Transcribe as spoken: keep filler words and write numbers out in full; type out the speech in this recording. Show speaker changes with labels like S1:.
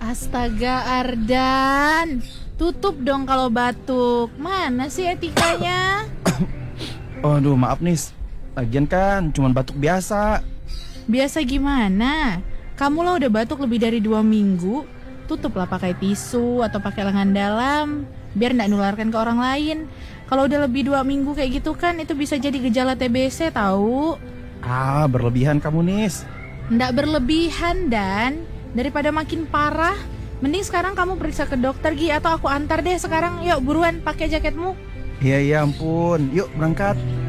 S1: Astaga Ardan, tutup dong kalau batuk. Mana sih etikanya?
S2: Aduh maaf Nis, lagian kan cuman batuk biasa.
S1: Biasa gimana? Kamu lah udah batuk lebih dari dua minggu. Tutuplah pakai tisu atau pakai lengan dalam, biar nggak nularkan ke orang lain. Kalau udah lebih dua minggu kayak gitu kan, itu bisa jadi gejala T B C tahu.
S2: Ah berlebihan kamu Nis.
S1: Nggak berlebihan Dan, daripada makin parah, mending sekarang kamu periksa ke dokter Gi, atau aku antar deh sekarang. Yuk buruan pakai jaketmu.
S2: Iya iya ampun, yuk berangkat.